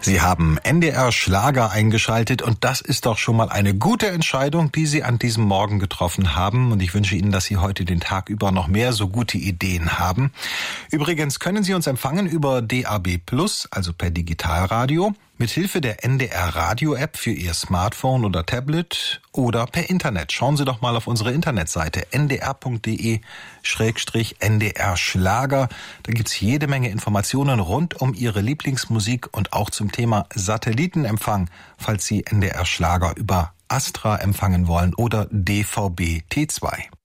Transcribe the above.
Sie haben NDR Schlager eingeschaltet und das ist doch schon mal eine gute Entscheidung, die Sie an diesem Morgen getroffen haben. Und ich wünsche Ihnen, dass Sie heute den Tag über noch mehr so gute Ideen haben. Übrigens können Sie uns empfangen über DAB+, also per Digitalradio, mithilfe der NDR Radio-App für Ihr Smartphone oder Tablet oder per Internet. Schauen Sie doch mal auf unsere Internetseite ndr.de/NDR Schlager. Da gibt's jede Menge Informationen rund um Ihre Lieblingsmusik und auch zum Thema Satellitenempfang, falls Sie NDR Schlager über Astra empfangen wollen oder DVB-T2.